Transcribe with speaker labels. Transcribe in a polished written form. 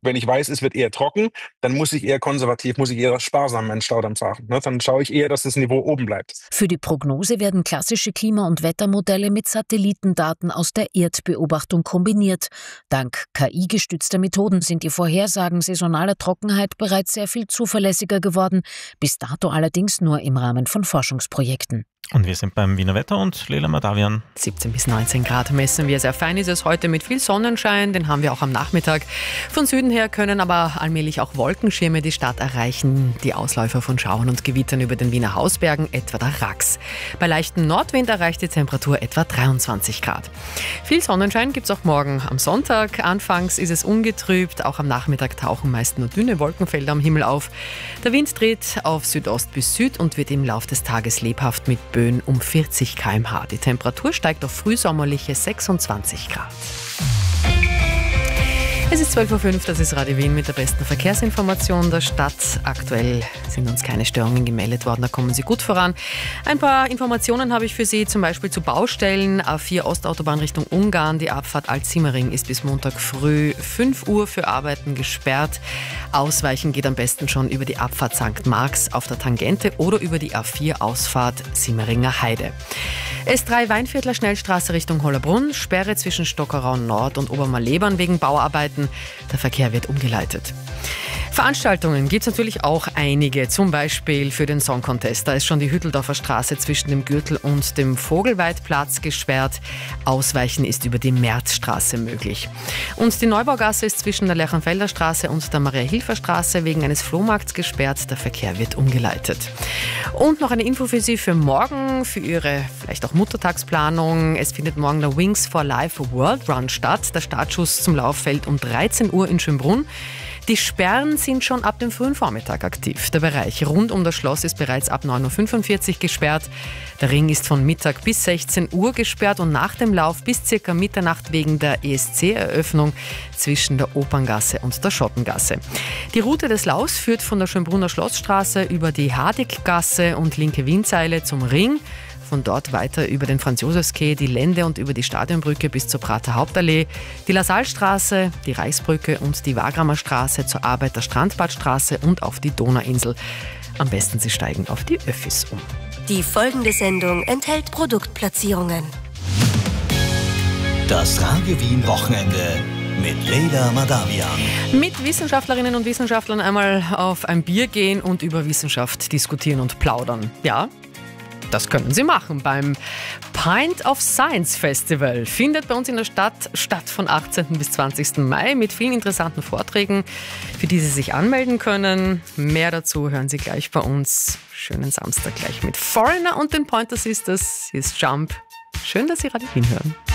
Speaker 1: wenn ich weiß, es wird eher trocken, dann muss ich eher konservativ, muss ich eher sparsam meinen Staudamm fahren. Ne? Dann schaue ich eher, dass das Niveau oben bleibt.
Speaker 2: Für die Prognose werden klassische Klima- und Wettermodelle mit Satellitendaten aus der Erdbeobachtung kombiniert. Dank KI-gestützter Methoden sind die Vorhersagen saisonaler Trockenheit bereits sehr viel zuverlässiger geworden, bis dato allerdings nur im Rahmen von Forschungsprojekten.
Speaker 3: Und wir sind beim Wiener Wetter und Leila Madavian.
Speaker 4: 17 bis 19 Grad messen wir. Sehr fein ist es heute mit viel Sonnenschein. Den haben wir auch am Nachmittag. Von Süden her können aber allmählich auch Wolkenschirme die Stadt erreichen. Die Ausläufer von Schauern und Gewittern über den Wiener Hausbergen, etwa der Rax. Bei leichtem Nordwind erreicht die Temperatur etwa 23 Grad. Viel Sonnenschein gibt es auch morgen am Sonntag. Anfangs ist es ungetrübt. Auch am Nachmittag tauchen meist nur dünne Wolkenfelder am Himmel auf. Der Wind dreht auf Südost bis Süd und wird im Laufe des Tages lebhaft mit Böen um 40 km/h. Die Temperatur steigt auf frühsommerliche 26 Grad. Es ist 12.05 Uhr, das ist Radio Wien mit der besten Verkehrsinformation der Stadt. Aktuell sind uns keine Störungen gemeldet worden, da kommen Sie gut voran. Ein paar Informationen habe ich für Sie, zum Beispiel zu Baustellen. A4 Ostautobahn Richtung Ungarn, die Abfahrt Alt-Simmering ist bis Montag früh 5 Uhr für Arbeiten gesperrt. Ausweichen geht am besten schon über die Abfahrt St. Marx auf der Tangente oder über die A4 Ausfahrt Simmeringer Heide. S3 Weinviertler Schnellstraße Richtung Hollerbrunn, Sperre zwischen Stockerau Nord und Obermalebern wegen Bauarbeiten. Der Verkehr wird umgeleitet. Veranstaltungen gibt es natürlich auch einige, zum Beispiel für den Song Contest. Da ist schon die Hütteldorfer Straße zwischen dem Gürtel und dem Vogelweidplatz gesperrt. Ausweichen ist über die Märzstraße möglich. Und die Neubaugasse ist zwischen der Lerchenfelder Straße und der Maria-Hilfer-Straße wegen eines Flohmarkts gesperrt. Der Verkehr wird umgeleitet. Und noch eine Info für Sie für morgen, für Ihre vielleicht auch Muttertagsplanung. Es findet morgen der Wings for Life World Run statt. Der Startschuss zum Lauf fällt um 13 Uhr in Schönbrunn. Die Sperren sind schon ab dem frühen Vormittag aktiv. Der Bereich rund um das Schloss ist bereits ab 9.45 Uhr gesperrt. Der Ring ist von Mittag bis 16 Uhr gesperrt und nach dem Lauf bis ca. Mitternacht wegen der ESC-Eröffnung zwischen der Operngasse und der Schottengasse. Die Route des Laufs führt von der Schönbrunner Schlossstraße über die Hardiggasse und linke Wienzeile zum Ring. Von dort weiter über den Franz-Josefs-Quai, die Lände und über die Stadionbrücke bis zur Prater Hauptallee, die Lassalstraße, die Reichsbrücke und die Wagramer Straße zur Arbeiter-Strandbadstraße und auf die Donauinsel. Am besten Sie steigen auf die Öffis um.
Speaker 5: Die folgende Sendung enthält Produktplatzierungen.
Speaker 6: Das Radio Wien Wochenende mit Leila Madavian.
Speaker 4: Mit Wissenschaftlerinnen und Wissenschaftlern einmal auf ein Bier gehen und über Wissenschaft diskutieren und plaudern. Ja, das können Sie machen beim Pint of Science Festival. Findet bei uns in der Stadt statt von 18. bis 20. Mai mit vielen interessanten Vorträgen, für die Sie sich anmelden können. Mehr dazu hören Sie gleich bei uns. Schönen Samstag gleich mit Foreigner und den Pointer Sisters. Hier ist Jump. Schön, dass Sie Radio Wien hören.